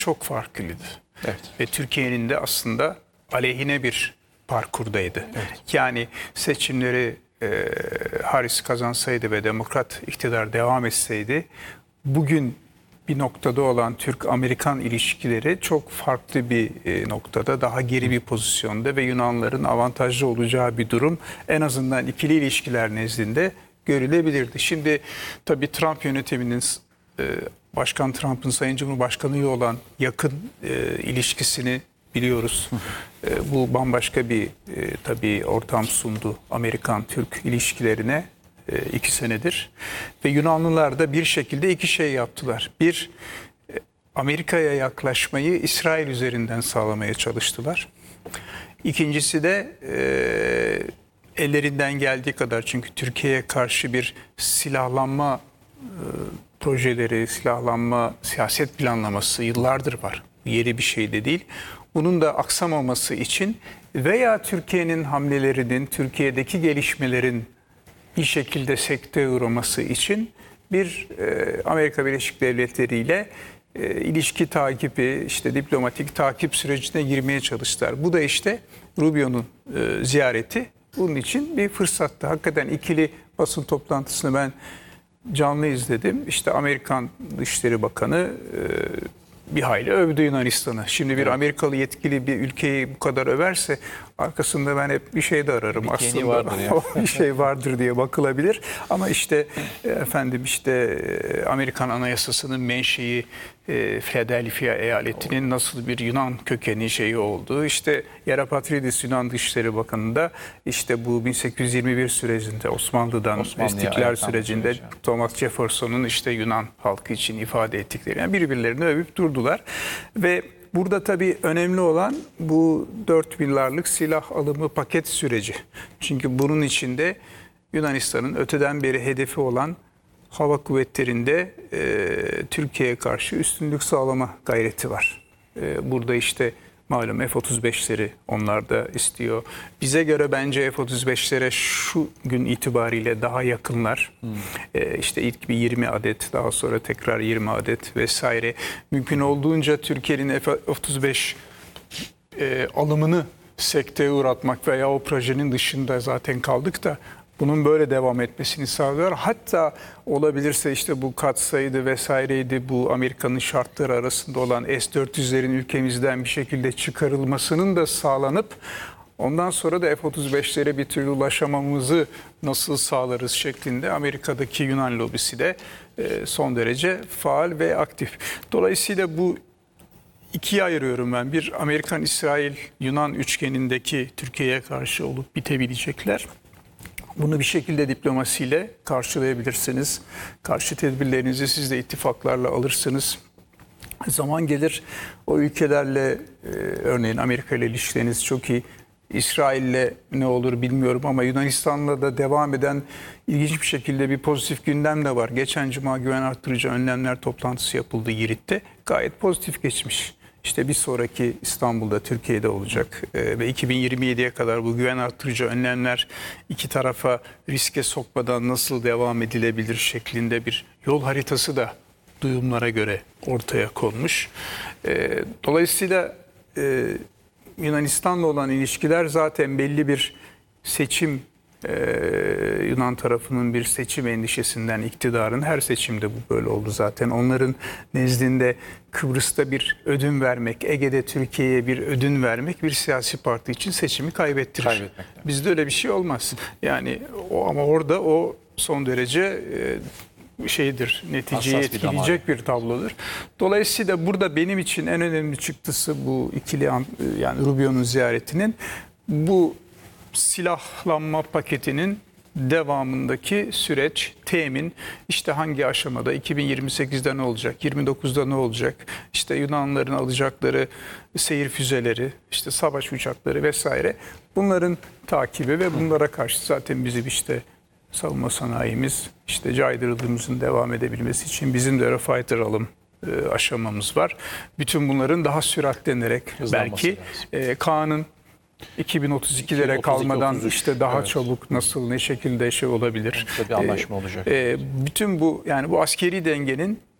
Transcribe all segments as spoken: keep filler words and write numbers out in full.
çok farklıydı. Evet. Ve Türkiye'nin de aslında aleyhine bir parkurdaydı. Evet. Yani seçimleri e, Harris kazansaydı ve demokrat iktidar devam etseydi bugün bir noktada olan Türk-Amerikan ilişkileri çok farklı bir e, noktada, daha geri bir pozisyonda ve Yunanların avantajlı olacağı bir durum en azından ikili ilişkiler nezdinde görülebilirdi. Şimdi tabii Trump yönetiminin e, Başkan Trump'ın Sayın Cumhurbaşkanı ile olan yakın e, ilişkisini biliyoruz. E, bu bambaşka bir e, tabii ortam sundu Amerikan-Türk ilişkilerine e, iki senedir. Ve Yunanlılar da bir şekilde iki şey yaptılar. Bir, e, Amerika'ya yaklaşmayı İsrail üzerinden sağlamaya çalıştılar. İkincisi de e, ellerinden geldiği kadar, çünkü Türkiye'ye karşı bir silahlanma e, projeleri, silahlanma, siyaset planlaması yıllardır var. Yeni bir şey de değil. Bunun da aksamaması için veya Türkiye'nin hamlelerinin, Türkiye'deki gelişmelerin bir şekilde sekteye uğraması için bir e, Amerika Birleşik Devletleri ile e, ilişki takibi, işte diplomatik takip sürecine girmeye çalıştılar. Bu da işte Rubio'nun e, ziyareti bunun için bir fırsattı. Hakikaten ikili basın toplantısını ben canlı izledim. İşte Amerikan Dışişleri Bakanı e, bir hayli övdü Yunanistan'ı. Şimdi bir Amerikalı yetkili bir ülkeyi bu kadar överse arkasında ben hep bir şey de ararım. Bir aslında vardır ya. bir şey vardır diye bakılabilir. Ama işte efendim işte Amerikan Anayasası'nın menşei e, Philadelphia eyaletinin nasıl bir Yunan kökeni şeyi olduğu, işte Yerapatridis Yunan Dışişleri Bakanı'nda işte bu bin sekiz yüz yirmi bir sürecinde Osmanlı'dan Osmanlı'ya istiklal ayaklanma sürecinde süreci. Thomas Jefferson'un işte Yunan halkı için ifade ettikleri, yani birbirlerini övüp durdular. Ve burada tabii önemli olan bu dört milyarlık silah alımı paket süreci. Çünkü bunun içinde Yunanistan'ın öteden beri hedefi olan hava kuvvetlerinde e, Türkiye'ye karşı üstünlük sağlama gayreti var. E, burada işte malum F otuz beşleri onlar da istiyor. Bize göre bence F otuz beşlere şu gün itibariyle daha yakınlar. Hmm. Ee, işte ilk bir yirmi adet, daha sonra tekrar yirmi adet vesaire. Mümkün olduğunca Türkiye'nin F otuz beş e, alımını sekteye uğratmak veya o projenin dışında zaten kaldık da bunun böyle devam etmesini sağlıyor. Hatta olabilirse işte bu katsayıydı vesaireydi, bu Amerika'nın şartları arasında olan S dört yüzlerin ülkemizden bir şekilde çıkarılmasının da sağlanıp ondan sonra da F otuz beşlere bir türlü ulaşamamızı nasıl sağlarız şeklinde Amerika'daki Yunan lobisi de son derece faal ve aktif. Dolayısıyla bu ikiye ayırıyorum ben. Bir, Amerikan-İsrail-Yunan üçgenindeki Türkiye'ye karşı olup bitebilecekler. Bunu bir şekilde diplomasiyle karşılayabilirsiniz. Karşı tedbirlerinizi siz de ittifaklarla alırsınız. Zaman gelir o ülkelerle, e, örneğin Amerika ile ilişkileriniz çok iyi. İsrail'le ne olur bilmiyorum ama Yunanistan'la da devam eden ilginç bir şekilde bir pozitif gündem de var. Geçen cuma güven arttırıcı önlemler toplantısı yapıldı Girit'te. Gayet pozitif geçmiş. İşte bir sonraki İstanbul'da, Türkiye'de olacak ee, ve iki bin yirmi yediye kadar bu güven arttırıcı önlemler iki tarafa riske sokmadan nasıl devam edilebilir şeklinde bir yol haritası da duyumlara göre ortaya konmuş. Ee, dolayısıyla e, Yunanistan'la olan ilişkiler zaten belli bir seçim, Ee, Yunan tarafının bir seçim endişesinden, iktidarın her seçimde bu böyle oldu zaten. Onların nezdinde Kıbrıs'ta bir ödün vermek, Ege'de Türkiye'ye bir ödün vermek bir siyasi parti için seçimi kaybettirir. Kaybetmek. Bizde öyle bir şey olmaz. Yani o, ama orada o son derece e, şeydir, neticeyi Hassas bir etkileyecek bir, bir tablodur. Dolayısıyla burada benim için en önemli çıktısı bu ikili, yani Rubio'nun ziyaretinin bu silahlanma paketinin devamındaki süreç, temin, işte hangi aşamada, iki bin yirmi sekizde ne olacak, yirmi dokuzda ne olacak, işte Yunanlıların alacakları seyir füzeleri, işte savaş uçakları vesaire, bunların takibi ve bunlara karşı zaten bizim işte savunma sanayimiz, işte caydırıldığımızın devam edebilmesi için bizim de Eurofighter alım e, aşamamız var. Bütün bunların daha süratlenerek belki e, Kaan'ın iki bin otuz ikilere kalmadan otuz üç, işte daha evet. çabuk nasıl, ne şekilde şey olabilir? Bir anlaşma olacak. E, bütün bu, yani bu askeri dengenin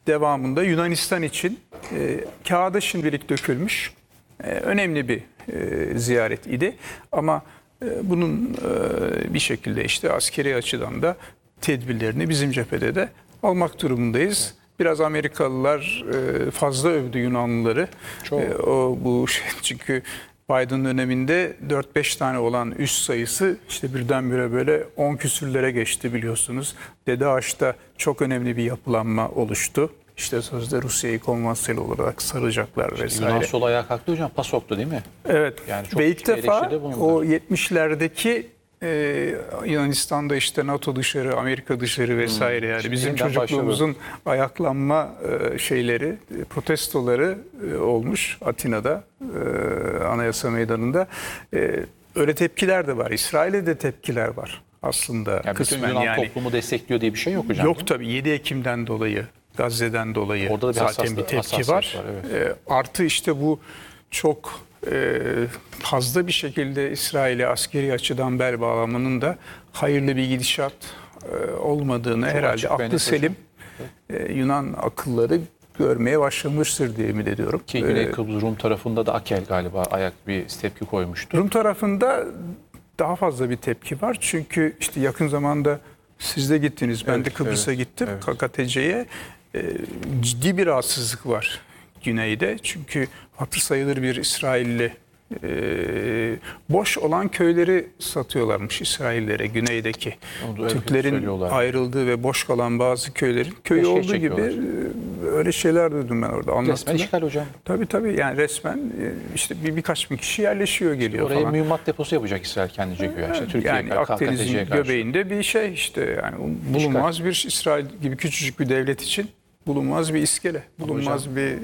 devamında Yunanistan için e, kağıda şimdilik dökülmüş e, önemli bir e, ziyaret idi. Ama e, bunun e, bir şekilde işte askeri açıdan da tedbirlerini bizim cephede de almak durumundayız. Biraz Amerikalılar e, fazla övdü Yunanlıları. E, o bu şey, çünkü Biden döneminde dört beş tane olan üs sayısı işte birdenbire böyle on küsürlere geçti biliyorsunuz. Dede Ağaç'ta çok önemli bir yapılanma oluştu. İşte sözde Rusya'yı konvansiyonel olarak saracaklar vesaire. Yunan sol ayağa kalktı hocam, PASOK'tu değil mi? Evet. Yani çok ve ilk defa eleştiride bulundu. o yetmişlerdeki e, Yunanistan'da işte NATO dışarı, Amerika dışarı vesaire yani Şimdi bizim yeniden çocukluğumuzun ayaklanma e, şeyleri, e, protestoları e, olmuş Atina'da, e, Anayasa Meydanı'nda. E, öyle tepkiler de var. İsrail'e de tepkiler var aslında Yani bütün kısmen Yunan yani. toplumu destekliyor diye bir şey yok hocam. Yok tabii yedi Ekim'den dolayı, Gazze'den dolayı Orada da bir zaten hassas- bir tepki hassasiyet var. var, evet. E, artı işte bu çok e, fazla bir şekilde İsrail'e askeri açıdan bel bağlamanın da hayırlı bir gidişat e, olmadığını Çok herhalde açık ve aklı net selim e, Yunan akılları görmeye başlamıştır diye ümit ediyorum. Ki Güney E, Kıbrıs Rum tarafında da Akel galiba ayak bir tepki koymuştu. Rum tarafında daha fazla bir tepki var. Çünkü işte yakın zamanda siz de gittiniz. Ben Evet, de Kıbrıs'a evet, gittim. evet. K K T C'ye. E, ciddi bir rahatsızlık var güneyde. Çünkü hatır sayılır bir İsrailli e, boş olan köyleri satıyorlarmış İsraillere güneydeki. Onu da öyle Türklerin söylüyorlar. ayrıldığı ve boş kalan bazı köylerin köyü Keşke olduğu gibi e, öyle şeyler duydum ben orada. Resmen Anlattılar. işgal hocam. Tabii tabii yani resmen e, işte bir birkaç bin kişi yerleşiyor geliyor Oraya falan. mühimmat deposu yapacak İsrail kendince güya. İşte Türkiye Yani K K T C'ye Akdeniz'in karşı. göbeğinde bir şey işte yani bulunmaz bir İsrail gibi küçücük bir devlet için bulunmaz bir iskele, bulunmaz hocam, bir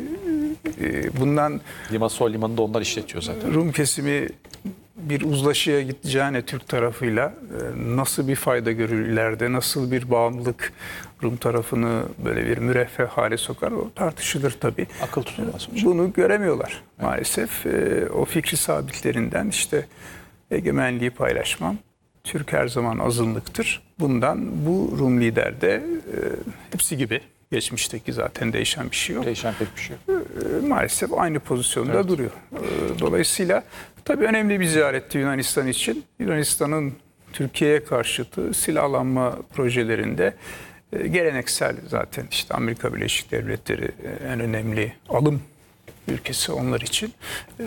e, bundan Limassol Limanı'nda onlar işletiyor zaten. Rum kesimi bir uzlaşıya gideceğine Türk tarafıyla e, nasıl bir fayda görür ileride, nasıl bir bağımlılık Rum tarafını böyle bir müreffeh hale sokar o tartışılır tabii. Akıl tutulmaz hocam. Bunu göremiyorlar maalesef. E, o fikri sabitlerinden işte egemenliği paylaşmam. Türk her zaman azınlıktır. Bundan bu Rum lider de e, hepsi gibi geçmişteki zaten değişen bir şey yok. Değişen pek bir şey yok. E, maalesef aynı pozisyonda Evet. duruyor. E, dolayısıyla tabii önemli bir ziyaretti Yunanistan için. Yunanistan'ın Türkiye'ye karşıtı silahlanma projelerinde e, geleneksel zaten işte Amerika Birleşik Devletleri e, en önemli alım ülkesi onlar için. E,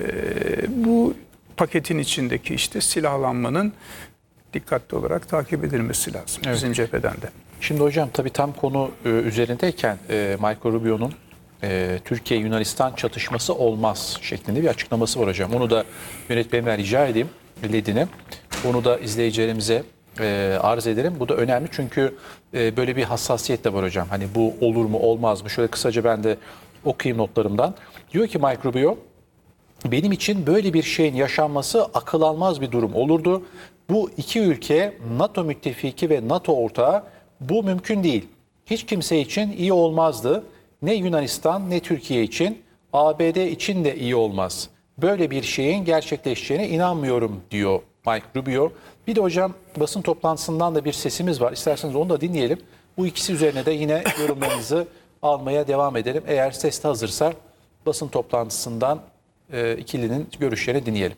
bu paketin içindeki işte silahlanmanın dikkatli olarak takip edilmesi lazım Evet. bizim cepheden de. Şimdi hocam tabii tam konu e, üzerindeyken e, Marco Rubio'nun e, Türkiye-Yunanistan çatışması olmaz şeklinde bir açıklaması var hocam. Onu da yönetmenimden rica edeyim Ledin'e. Onu da izleyicilerimize e, arz ederim. Bu da önemli çünkü e, böyle bir hassasiyet de var hocam. Hani bu olur mu olmaz mı? Şöyle kısaca ben de okuyayım notlarımdan. Diyor ki Marco Rubio, benim için böyle bir şeyin yaşanması akıl almaz bir durum olurdu. Bu iki ülke NATO müttefiki ve NATO ortağı, bu mümkün değil. Hiç kimse için iyi olmazdı. Ne Yunanistan ne Türkiye için, A B D için de iyi olmaz. Böyle bir şeyin gerçekleşeceğine inanmıyorum diyor Mike Rubio. Bir de hocam basın toplantısından da bir sesimiz var. İsterseniz onu da dinleyelim. Bu ikisi üzerine de yine yorumlarınızı almaya devam edelim. Eğer ses de hazırsa basın toplantısından e, ikilinin görüşlerini dinleyelim.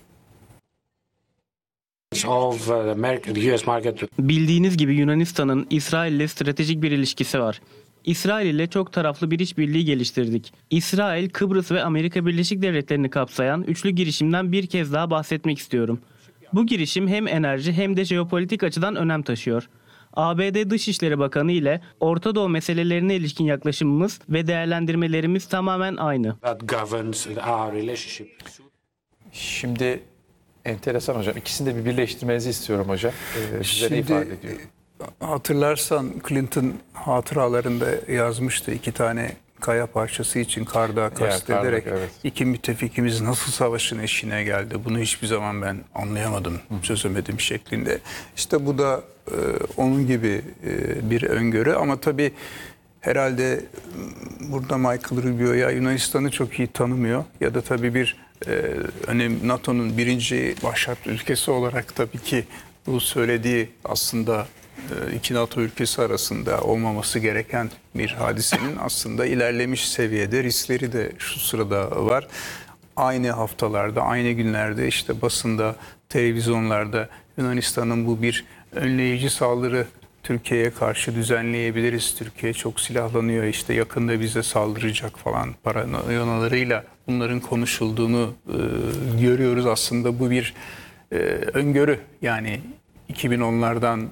Of uh, the American, the U S market. Bildiğiniz gibi Yunanistan'ın İsrail ile stratejik bir ilişkisi var. İsrail ile çok taraflı bir işbirliği geliştirdik. İsrail, Kıbrıs ve Amerika Birleşik Devletleri'ni kapsayan üçlü girişimden bir kez daha bahsetmek istiyorum. Bu girişim hem enerji hem de jeopolitik açıdan önem taşıyor. A B D Dışişleri Bakanı ile Orta Doğu meselelerine ilişkin yaklaşımımız ve değerlendirmelerimiz tamamen aynı. That governs our relationship. Şimdi enteresan hocam. İkisini de bir birleştirmenizi istiyorum hocam. Ee, size ne Şimdi, ifade ediyor? Hatırlarsan Clinton hatıralarında yazmıştı iki tane kaya parçası için Kardağı kastederek Kardak, evet. iki müttefikimiz nasıl savaşın eşiğine geldi. Bunu hiçbir zaman ben anlayamadım, çözemedim şeklinde. İşte bu da e, onun gibi e, bir öngörü ama tabii herhalde burada Michael Rubio ya Yunanistan'ı çok iyi tanımıyor ya da tabii bir e, önemli NATO'nun birinci başat ülkesi olarak tabii ki bu söylediği aslında e, iki NATO ülkesi arasında olmaması gereken bir hadisenin aslında ilerlemiş seviyede riskleri de şu sırada var. Aynı haftalarda, aynı günlerde işte basında, televizyonlarda Yunanistan'ın bu bir önleyici saldırı Türkiye'ye karşı düzenleyebiliriz. Türkiye çok silahlanıyor, işte yakında bize saldıracak falan paranoyalarıyla bunların konuşulduğunu e, görüyoruz. Aslında bu bir e, öngörü, yani iki bin onlardan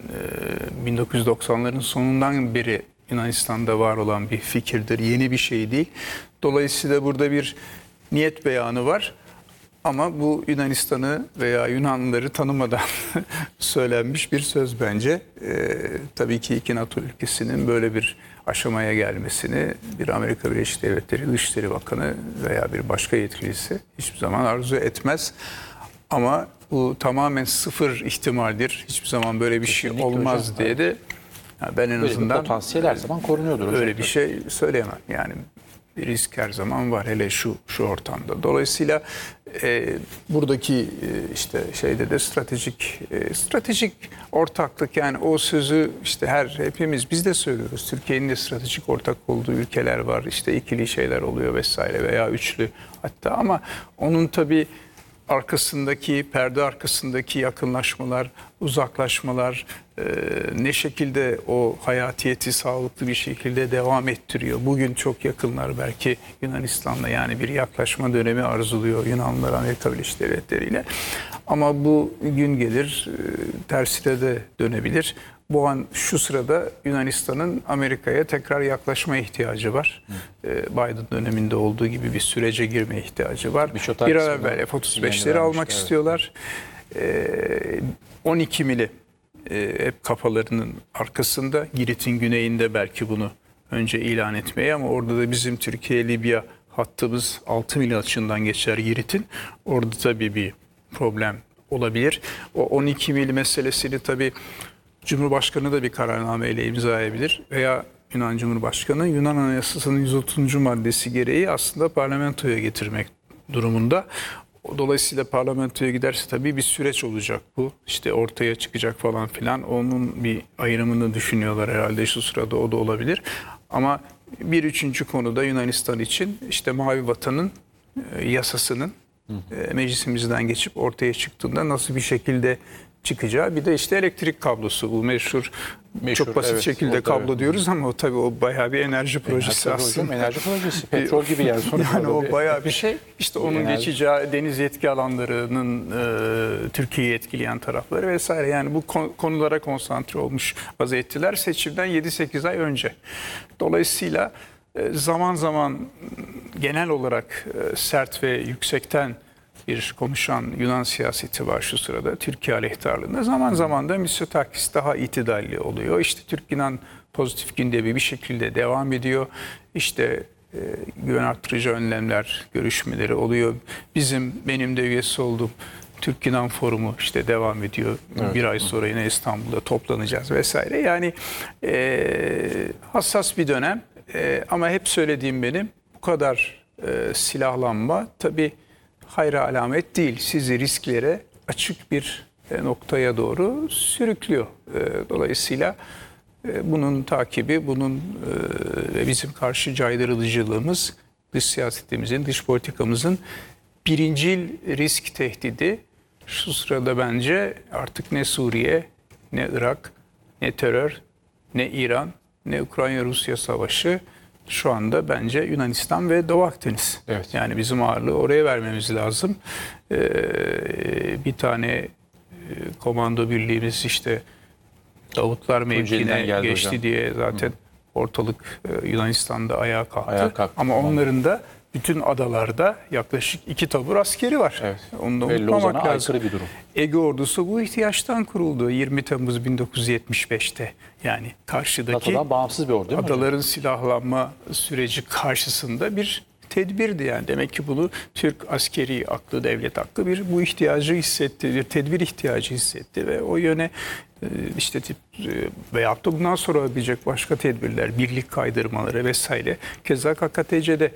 e, bin dokuz yüz doksanların sonundan beri Yunanistan'da var olan bir fikirdir. Yeni bir şey değil. Dolayısıyla burada bir niyet beyanı var. Ama bu Yunanistan'ı veya Yunanlıları tanımadan söylenmiş bir söz bence. Ee, tabii ki iki NATO ülkesinin böyle bir aşamaya gelmesini bir Amerika Birleşik Devletleri Dışişleri Bakanı veya bir başka yetkilisi hiçbir zaman arzu etmez. Ama bu tamamen sıfır ihtimaldir. Hiçbir zaman böyle bir Kesinlikle şey olmaz hocam, diye evet. de yani ben en Böyle bir azından potansiyel her zaman korunuyordur hocam. öyle bir şey söyleyemem. Yani bir risk her zaman var, hele şu şu ortamda. Dolayısıyla e, buradaki e, işte şeyde de stratejik e, stratejik ortaklık, yani o sözü işte her hepimiz biz de söylüyoruz. Türkiye'nin de stratejik ortak olduğu ülkeler var. İşte ikili şeyler oluyor vesaire veya üçlü hatta, ama onun tabii arkasındaki, perde arkasındaki yakınlaşmalar, uzaklaşmalar e, ne şekilde o hayatiyeti sağlıklı bir şekilde devam ettiriyor. Bugün çok yakınlar belki Yunanistan'la, yani bir yaklaşma dönemi arzuluyor Yunanlılar Amerika Birleşik Devletleri ile. Ama bu gün gelir e, tersine de dönebilir. Bu an şu sırada Yunanistan'ın Amerika'ya tekrar yaklaşma ihtiyacı var. Ee, Biden döneminde olduğu gibi bir sürece girme ihtiyacı var. Mitsotakis Bir an evvel F otuz beşleri almak vermişti, evet. istiyorlar. Ee, on iki mili e, hep kafalarının arkasında. Girit'in güneyinde belki bunu önce ilan etmeyi, ama orada da bizim Türkiye-Libya hattımız altı mil açığından geçer Girit'in. Orada tabii bir problem olabilir. O on iki mil meselesini tabii Cumhurbaşkanı da bir kararnameyle imzalayabilir veya Yunan Cumhurbaşkanı Yunan Anayasası'nın yüz otuzuncu maddesi gereği aslında parlamentoya getirmek durumunda. Dolayısıyla parlamentoya giderse tabii bir süreç olacak bu. İşte ortaya çıkacak falan filan. Onun bir ayrımını düşünüyorlar herhalde şu sırada, o da olabilir. Ama bir üçüncü konuda Yunanistan için işte Mavi Vatan'ın e, yasasının e, meclisimizden geçip ortaya çıktığında nasıl bir şekilde çıkacağı, bir de işte elektrik kablosu, bu meşhur, Meşhur, çok basit evet, şekilde o da kablo evet. diyoruz ama o tabii o bayağı bir enerji projesi Tabii aslında. hocam, enerji projesi, petrol gibi yani. Yani o bayağı bir şey. İşte onun enerji. geçeceği deniz yetki alanlarının e, Türkiye'yi etkileyen tarafları vesaire. Yani bu konulara konsantre olmuş vaziyettiler seçimden yedi sekiz ay önce. Dolayısıyla e, zaman zaman genel olarak e, sert ve yüksekten bir konuşan Yunan siyaseti var şu sırada Türkiye aleyhtarlığında. Zaman zaman da Mitsotakis daha itidalli oluyor. İşte Türk-Yunan pozitif gündemi bir şekilde devam ediyor. İşte e, güven arttırıcı önlemler görüşmeleri oluyor. Bizim, benim de üyesi olduğum Türk-Yunan forumu işte devam ediyor. Evet. Bir ay sonra yine İstanbul'da toplanacağız vesaire. Yani e, hassas bir dönem. E, ama hep söylediğim benim, bu kadar e, silahlanma tabii hayra alamet değil. Sizi risklere açık bir noktaya doğru sürüklüyor. Dolayısıyla bunun takibi, bunun ve bizim karşı caydırıcılığımız, dış siyasetimizin, dış politikamızın birincil risk tehdidi şu sırada bence artık ne Suriye, ne Irak, ne terör, ne İran, ne Ukrayna-Rusya savaşı. Şu anda bence Yunanistan ve Doğu Akdeniz. Evet. Yani bizim ağırlığı oraya vermemiz lazım. Ee, bir tane e, komando birliğimiz işte Davutlar mevkiine geçti hocam. Diye zaten Hı. ortalık e, Yunanistan'da ayağa kalktı. Ayağa kalktı. Ama onların da bütün adalarda yaklaşık iki tabur askeri var. Evet. Onu da unutmamak lazım. Bir durum. Ege ordusu bu ihtiyaçtan kuruldu yirmi Temmuz bin dokuz yüz yetmiş beşte. Yani karşıdaki NATO'dan bağımsız bir ordu değil mi adaların hocam? silahlanma süreci karşısında bir tedbirdi yani. Demek ki bunu Türk askeri aklı, devlet aklı bir bu ihtiyacı hissetti, bir tedbir ihtiyacı hissetti ve o yöne işte veyahut da bundan sonra alabilecek başka tedbirler, birlik kaydırmaları vesaire. Keza K K T C'de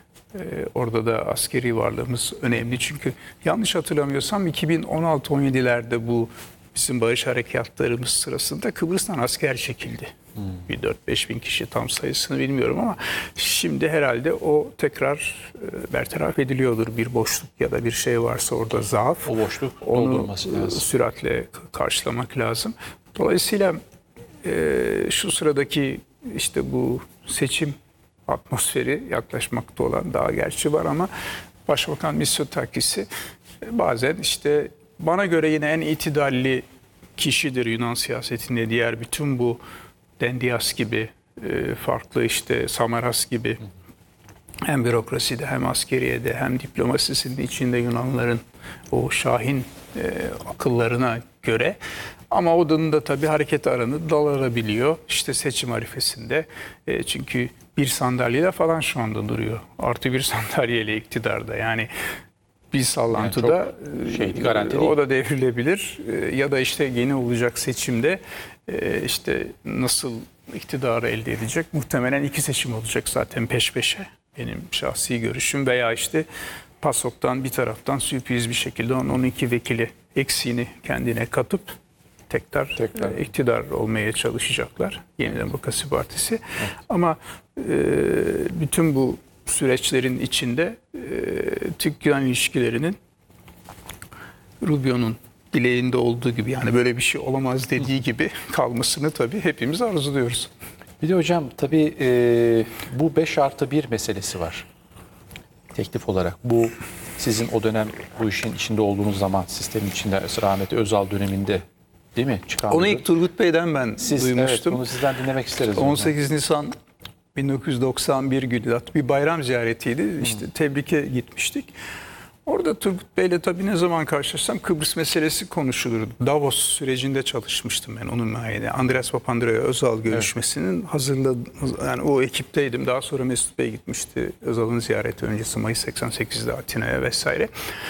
orada da askeri varlığımız önemli. Çünkü yanlış hatırlamıyorsam iki bin on altı on yedilerde bu bizim barış harekatlarımız sırasında Kıbrıs'tan asker çekildi. Hmm. Bir dört beş bin kişi, tam sayısını bilmiyorum ama şimdi herhalde o tekrar e, bertaraf ediliyordur. Bir boşluk ya da bir şey varsa orada, zaaf. O boşluk onu doldurması lazım. süratle karşılamak lazım. Dolayısıyla e, şu sıradaki işte bu seçim atmosferi yaklaşmakta olan, daha gerçi var ama Başbakan Mitsotakis'i bazen işte bana göre yine en itidalli kişidir Yunan siyasetinde. Diğer bütün bu Dendias gibi, farklı işte Samaras gibi hem bürokraside hem askeriyede hem diplomasisinin içinde Yunanlıların o şahin akıllarına göre. Ama odanın da tabii hareket aranı dalarabiliyor işte seçim arifesinde. E, çünkü bir sandalyeyle falan şu anda duruyor. Artı bir sandalyeyle iktidarda. Yani bir sallantıda yani şey, garanti o da devrilebilir. E, ya da işte yeni olacak seçimde e, işte nasıl iktidarı elde edecek? Muhtemelen iki seçim olacak zaten peş peşe. Benim şahsi görüşüm. Veya işte PASOK'tan bir taraftan sürpriz bir şekilde on on iki vekili eksiğini kendine katıp tekrar, tekrar. E, iktidar olmaya çalışacaklar. Yeni Demokrasi Partisi. Evet. Ama e, bütün bu süreçlerin içinde e, Türk-Yunan ilişkilerinin Rubio'nun dileğinde olduğu gibi, yani böyle bir şey olamaz dediği gibi kalmasını tabii hepimiz arzuluyoruz. Bir de hocam tabii e, bu beş artı bir meselesi var. Teklif olarak. Bu sizin o dönem bu işin içinde olduğunuz zaman, sistemin içinde, rahmetli Özal döneminde değil mi? Çıkardı. Onu ilk Turgut Bey'den ben Siz, duymuştum. Evet, bunu sizden dinlemek isteriz. on sekiz Nisan bin dokuz yüz doksan bir günü bir bayram ziyaretiydi. İşte tebrike gitmiştik. Orada Turgut Bey'le tabii ne zaman karşılaşsam Kıbrıs meselesi konuşulurdu. Davos sürecinde çalışmıştım ben onun mahiyede. Andreas Papandreou Özal görüşmesinin evet. hazırladı, yani o ekipteydim. Daha sonra Mesut Bey gitmişti Özal'ın ziyareti öncesi Mayıs seksen sekizde Atina'ya vesaire.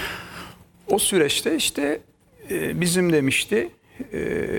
O süreçte işte e, bizim demişti e,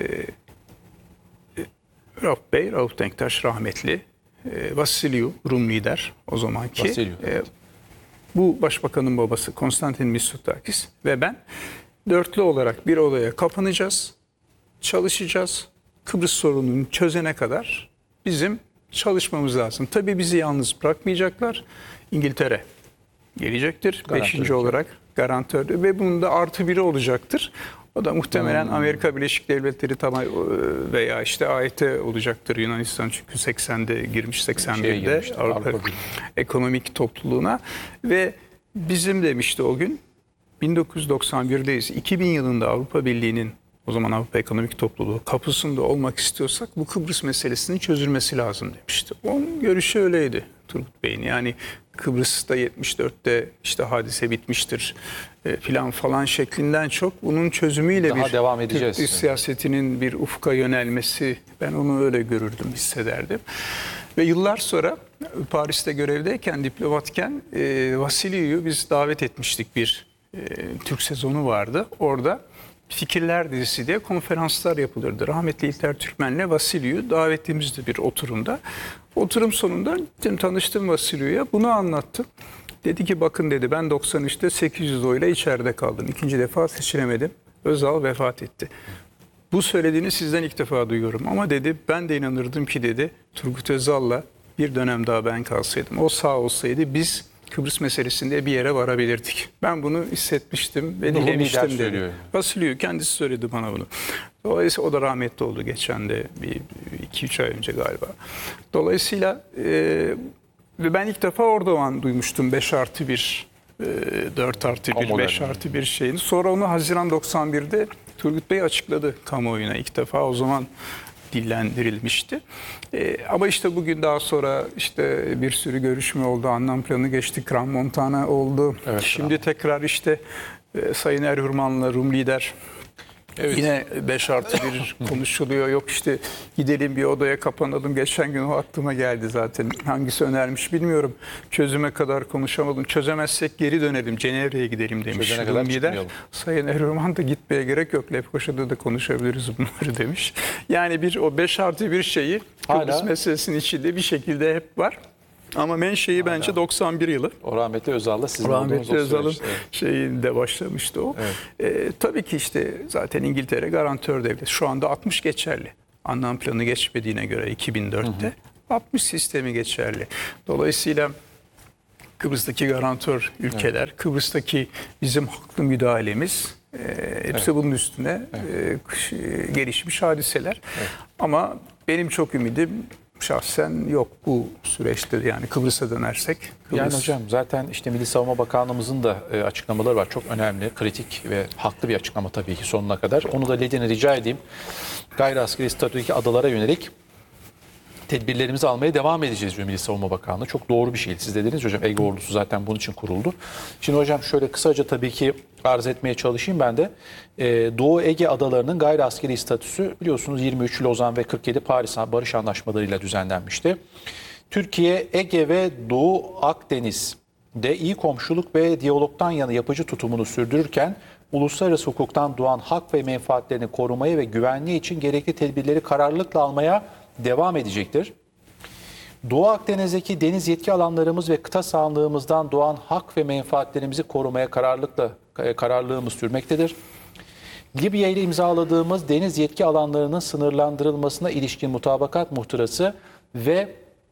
Rauf Bey, Rauf Denktaş rahmetli, e, Vasiliu Rum lider o zamanki. Vasiliu, evet. e, Bu başbakanın babası Konstantin Mitsotakis ve ben dörtlü olarak bir odaya kapanacağız, çalışacağız. Kıbrıs sorununu çözene kadar bizim çalışmamız lazım. Tabii bizi yalnız bırakmayacaklar. İngiltere gelecektir. Garantör Beşinci olarak garantördü ve bunun da artı biri olacaktır. O da muhtemelen hmm. Amerika Birleşik Devletleri tamam veya işte A Y T olacaktır. Yunanistan çünkü seksende girmiş, seksen birde şey Avrupa, Avrupa Ekonomik Topluluğuna ve bizim demişti o gün bin dokuz yüz doksan birdeyiz. iki bin yılında Avrupa Birliği'nin, o zaman Avrupa Ekonomik Topluluğu kapısında olmak istiyorsak bu Kıbrıs meselesinin çözülmesi lazım demişti. Onun görüşü öyleydi Turgut Bey'in. Yani Kıbrıs'ta yetmiş dörtte işte hadise bitmiştir e, filan falan şeklinden çok bunun çözümüyle daha bir devam edeceğiz. Türk siyasetinin bir ufka yönelmesi, ben onu öyle görürdüm, hissederdim. Ve yıllar sonra Paris'te görevdeyken, diplomatken e, Vasiliu'yu biz davet etmiştik, bir e, Türk sezonu vardı. Orada Fikirler dizisi diye konferanslar yapılırdı. Rahmetli İlter Türkmen'le Vasiliu'yu davetlimizdi bir oturumda. Oturum sonunda tanıştım Vasiliu'ya, bunu anlattım. Dedi ki bakın dedi, ben doksan üçte sekiz yüz oyla içeride kaldım. İkinci defa seçilemedim. Özal vefat etti. Bu söylediğini sizden ilk defa duyuyorum ama dedi ben de inanırdım ki dedi Turgut Özal'la bir dönem daha ben kalsaydım, o sağ olsaydı biz Kıbrıs meselesinde bir yere varabilirdik. Ben bunu hissetmiştim ve dilemiştim dedi. Vasiliu kendisi söyledi bana bunu. Dolayısıyla o da rahmetli oldu geçen de bir iki üç ay önce galiba. Dolayısıyla e, ve ben ilk defa orada o an duymuştum beş artı bir, dört artı bir, beş artı bir şeyini. Sonra onu Haziran doksan birde Turgut Bey açıkladı kamuoyuna ilk defa, o zaman dillendirilmişti. Ee, ama işte bugün daha sonra işte bir sürü görüşme oldu, anlam planı geçti, Kram Montana oldu. Evet, şimdi tamam. Tekrar işte e, Sayın Erhürman'la Rum lider evet. Yine beş artı bir konuşuluyor. Yok işte gidelim bir odaya kapanalım. Geçen gün o aklıma geldi zaten. Hangisi önermiş bilmiyorum. Çözüme kadar konuşamadım. Çözemezsek geri dönelim. Cenevre'ye gidelim demiş. Çözene kadar çıkmayalım. Sayın Erdoğan da gitmeye gerek yok. Lefkoşa'da da konuşabiliriz bunları demiş. Yani bir o beş artı bir şeyi Kıbrıs meselesinin içinde bir şekilde hep var. Ama menşei bence doksan bir yılı. O rahmetli Özal'la sizin olduğunuz Rahmetli o Özal'ın süreçte. Evet. şeyinde başlamıştı o. Ee, tabii ki işte zaten İngiltere garantör devlet. Şu anda altmış geçerli. Anlam planı geçmediğine göre iki bin dörtte altmış sistemi geçerli. Dolayısıyla Kıbrıs'taki garantör ülkeler, evet. Kıbrıs'taki bizim haklı müdahalemiz e, hepsi evet. bunun üstüne evet. e, gelişmiş hadiseler. Evet. Ama benim çok ümidim şahsen yok bu süreçte, yani Kıbrıs'a dönersek. Kıbrıs... Yani hocam zaten işte Milli Savunma Bakanlığımızın da e, açıklamaları var. Çok önemli, kritik ve haklı bir açıklama tabii ki sonuna kadar. Onu da Ledin'e rica edeyim. Gayri askeri statüdeki adalara yönelik tedbirlerimizi almaya devam edeceğiz diyor Milli Savunma Bakanlığı. Çok doğru bir şey. Siz de dediniz hocam, Ege Ordusu zaten bunun için kuruldu. Şimdi hocam şöyle kısaca tabii ki arz etmeye çalışayım ben de. Ee, Doğu Ege adalarının gayri askeri statüsü biliyorsunuz yirmi üç Lozan ve kırk yedi Paris Barış Anlaşmalarıyla düzenlenmişti. Türkiye, Ege ve Doğu Akdeniz'de iyi komşuluk ve diyalogtan yana yapıcı tutumunu sürdürürken uluslararası hukuktan doğan hak ve menfaatlerini korumaya ve güvenliği için gerekli tedbirleri kararlılıkla almaya devam edecektir. Doğu Akdeniz'deki deniz yetki alanlarımız ve kıta sahanlığımızdan doğan hak ve menfaatlerimizi korumaya kararlılıkla kararlılığımız sürmektedir. Libya ile imzaladığımız deniz yetki alanlarının sınırlandırılmasına ilişkin mutabakat muhtırası ve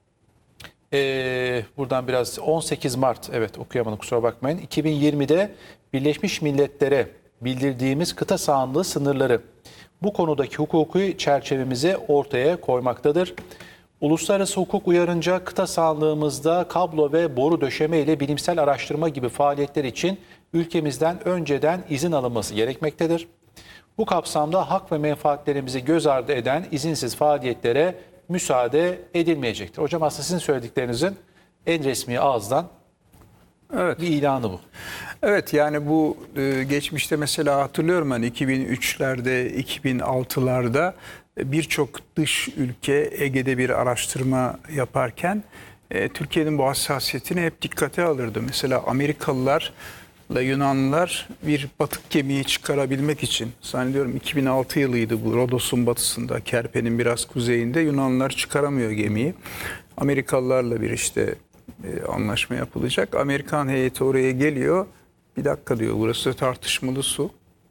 e, buradan biraz on sekiz Mart, evet okuyamadım kusura bakmayın, iki bin yirmide Birleşmiş Milletler'e bildirdiğimiz kıta sahanlığı sınırları bu konudaki hukuki çerçevemizi ortaya koymaktadır. Uluslararası hukuk uyarınca kıta sahanlığımızda kablo ve boru döşeme ile bilimsel araştırma gibi faaliyetler için ülkemizden önceden izin alınması gerekmektedir. Bu kapsamda hak ve menfaatlerimizi göz ardı eden izinsiz faaliyetlere müsaade edilmeyecektir. Hocam aslında sizin söylediklerinizin en resmi ağızdan evet. bir ilanı bu. Evet, yani bu e, geçmişte mesela hatırlıyorum ben iki bin üçlerde, iki bin altılarda birçok dış ülke Ege'de bir araştırma yaparken e, Türkiye'nin bu hassasiyetini hep dikkate alırdı. Mesela Amerikalılarla Yunanlılar bir batık gemiyi çıkarabilmek için, zannediyorum iki bin altı yılıydı bu, Rodos'un batısında, Kerpe'nin biraz kuzeyinde Yunanlılar çıkaramıyor gemiyi. Amerikalılarla bir işte e, anlaşma yapılacak. Amerikan heyeti oraya geliyor. Bir dakika diyor, burası tartışmalı su.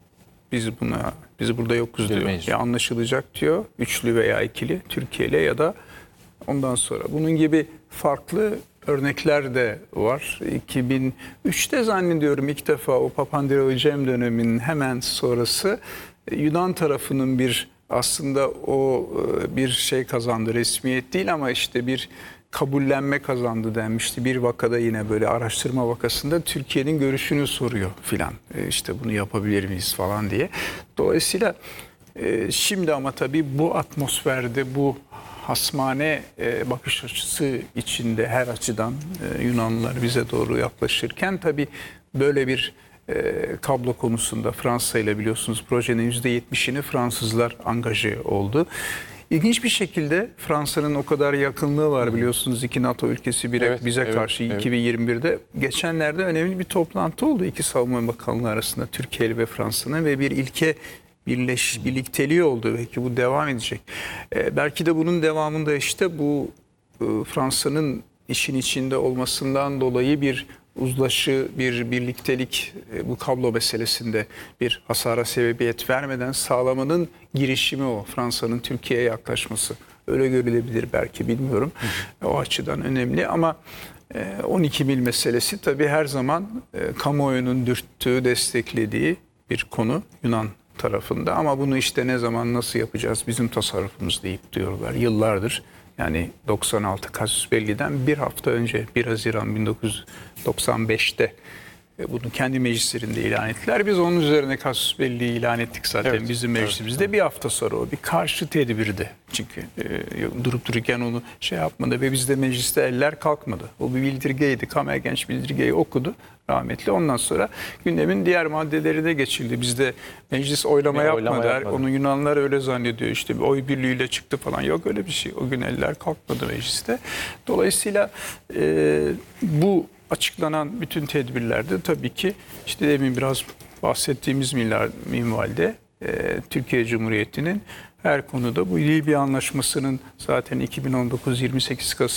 Biz buna, biz burada yokuz diyor. Bilmeyiz. Ya anlaşılacak diyor. Üçlü veya ikili Türkiye ile ya da ondan sonra. Bunun gibi farklı örnekler de var. iki bin üçte zannediyorum ilk defa o Papandreou-Cem döneminin hemen sonrası Yunan tarafının bir aslında o bir şey kazandı. Resmiyet değil ama işte bir kabullenme kazandı denmişti. Bir vakada yine böyle araştırma vakasında Türkiye'nin görüşünü soruyor filan. E işte bunu yapabilir miyiz falan diye. Dolayısıyla e, şimdi ama tabii bu atmosferde, bu hasmane e, bakış açısı içinde her açıdan e, Yunanlılar bize doğru yaklaşırken tabii böyle bir e, kablo konusunda Fransa ile biliyorsunuz projenin yüzde yetmişini Fransızlar angaje oldu. İlginç bir şekilde Fransa'nın o kadar yakınlığı var biliyorsunuz, iki NATO ülkesi bire, evet, bize evet, karşı evet. iki bin yirmi birde geçenlerde önemli bir toplantı oldu iki savunma bakanlığı arasında, Türkiye ve Fransa'nın, ve bir ilke birleş birlikteliği oldu. Belki bu devam edecek. Ee, belki de bunun devamında işte bu e, Fransa'nın işin içinde olmasından dolayı bir uzlaşı, bir birliktelik e, bu kablo meselesinde bir hasara sebebiyet vermeden sağlamanın girişimi o. Fransa'nın Türkiye'ye yaklaşması. Öyle görülebilir belki, bilmiyorum. Hı hı. O açıdan önemli ama e, on iki mil meselesi tabii her zaman e, kamuoyunun dürttüğü, desteklediği bir konu Yunan tarafında. Ama bunu işte ne zaman nasıl yapacağız, bizim tasarrufumuz deyip diyorlar yıllardır. Yani doksan altı Kasus Belli'den bir hafta önce bir Haziran bin dokuz yüz doksan beşte bunu kendi meclislerinde ilan ettiler. Biz onun üzerine Kasus Belli'yi ilan ettik zaten evet, bizim meclisimizde. Evet. Bir hafta sonra o bir karşı tedbirdi. Çünkü e, durup dururken onu şey yapmadı ve bizde mecliste eller kalkmadı. O bir bildirgeydi. Kamer Genç bildirgeyi okudu rahmetli. Ondan sonra gündemin diğer maddeleri de geçildi. Bizde meclis oylama bir yapmadı. Oylama yapmadı. Onu Yunanlar öyle zannediyor. İşte bir oy birliğiyle çıktı falan. Yok öyle bir şey. O gün eller kalkmadı mecliste. Dolayısıyla e, bu açıklanan bütün tedbirlerde tabii ki işte demin biraz bahsettiğimiz minvalde e, Türkiye Cumhuriyeti'nin her konuda bu Libya Anlaşması'nın zaten iki bin on dokuz yirmi sekiz Kasım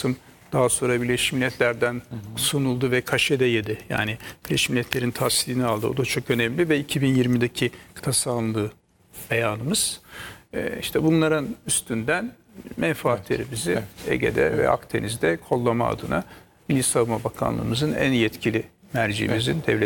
Daha sonra Birleşmiş Milletler'den sunuldu ve kaşe de yedi. Yani Birleşmiş Milletler'in tasdini aldı. O da çok önemli ve iki bin yirmideki kıta sahanlığı beyanımız. Ee, işte bunların üstünden menfaatlerimizi Evet. Ege'de ve Akdeniz'de kollama adına Milli Savunma Bakanlığımızın en yetkili mercimizin, devlet